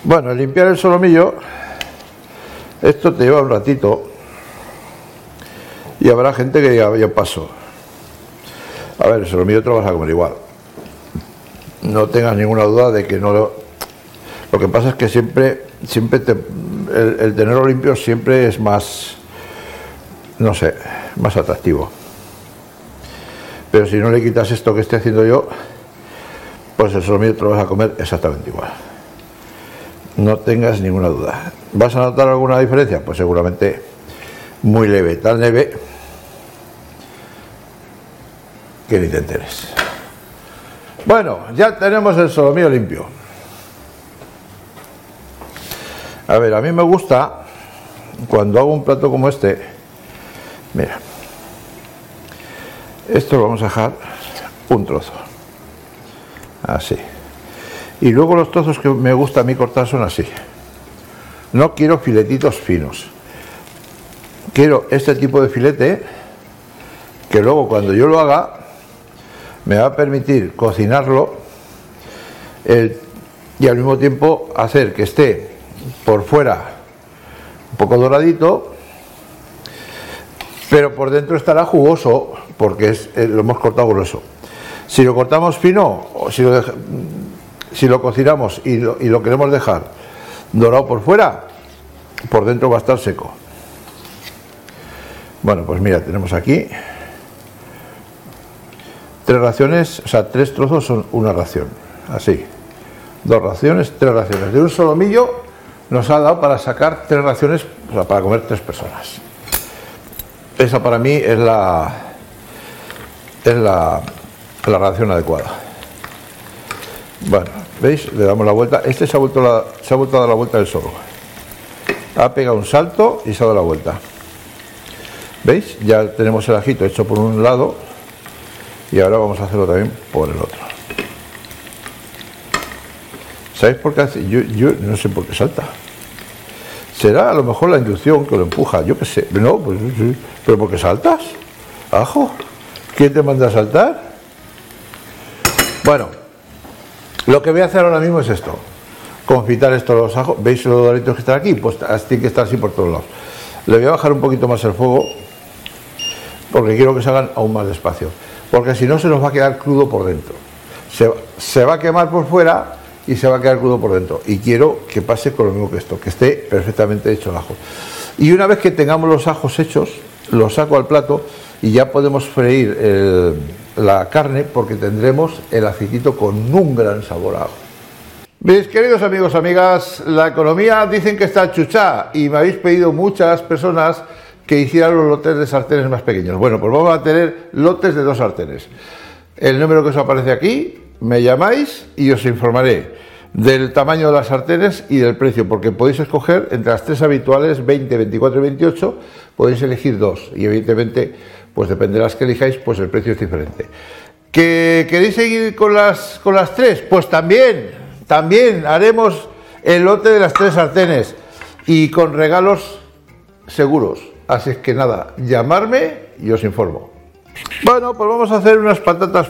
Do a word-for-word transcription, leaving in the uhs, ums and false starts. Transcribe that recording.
Bueno, limpiar el solomillo, esto te lleva un ratito y habrá gente que diga, yo paso. A ver, el solomillo te lo vas a comer igual. No tengas ninguna duda de que no lo... Lo que pasa es que siempre, siempre te, el, el tenerlo limpio siempre es más, no sé, más atractivo. Pero si no le quitas esto que estoy haciendo yo, pues el solomillo te lo vas a comer exactamente igual. No tengas ninguna duda. ¿Vas a notar alguna diferencia? Pues seguramente muy leve, tan leve que ni te enteres. Bueno, ya tenemos el solomillo limpio. A ver, a mí me gusta cuando hago un plato como este, mira, esto lo vamos a dejar un trozo, así. Y luego los trozos que me gusta a mí cortar son así. No quiero filetitos finos. Quiero este tipo de filete que luego cuando yo lo haga me va a permitir cocinarlo el, y al mismo tiempo hacer que esté por fuera un poco doradito, pero por dentro estará jugoso porque es, eh, lo hemos cortado grueso. Si lo cortamos fino o si lo deja, si lo cocinamos y lo, y lo queremos dejar dorado por fuera, por dentro va a estar seco. Bueno, pues mira, tenemos aquí tres raciones, o sea, tres trozos son una ración, así, dos raciones, tres raciones. De un solomillo nos ha dado para sacar tres raciones, o sea, para comer tres personas. Esa para mí es la es la, la ración adecuada. Bueno, ¿veis? Le damos la vuelta. Este se ha vuelto, la, se ha vuelto a dar la vuelta del solo. Ha pegado un salto y se ha dado la vuelta. ¿Veis? Ya tenemos el ajito hecho por un lado y ahora vamos a hacerlo también por el otro. ¿Sabéis por qué hace? Yo, yo no sé por qué salta. Será a lo mejor la inducción que lo empuja, yo qué sé. No, pues sí. ¿Pero por qué saltas? Ajo. ¿Quién te manda a saltar? Bueno, lo que voy a hacer ahora mismo es esto. Confitar estos los ajos. ¿Veis los doritos que están aquí? Pues tiene que estar así por todos lados. Le voy a bajar un poquito más el fuego porque quiero que se hagan aún más despacio. Porque si no se nos va a quedar crudo por dentro. Se, se va a quemar por fuera y se va a quedar crudo por dentro. Y quiero que pase con lo mismo que esto, que esté perfectamente hecho el ajo. Y una vez que tengamos los ajos hechos, los saco al plato y ya podemos freír el, la carne porque tendremos el aceitito con un gran sabor a ajo. Mis queridos amigos, amigas, la economía dicen que está chuchá y me habéis pedido muchas personas que hicieran los lotes de sartenes más pequeños. Bueno, pues vamos a tener lotes de dos sartenes. El número que os aparece aquí, me llamáis y os informaré del tamaño de las sartenes y del precio, porque podéis escoger entre las tres habituales, veinte, veinticuatro y veintiocho, podéis elegir dos y evidentemente, pues depende de las que elijáis, pues el precio es diferente. ¿Que queréis seguir con las, con las tres? Pues también, también haremos el lote de las tres sartenes y con regalos seguros. Así es que nada, llamarme y os informo. Bueno, pues vamos a hacer unas patatas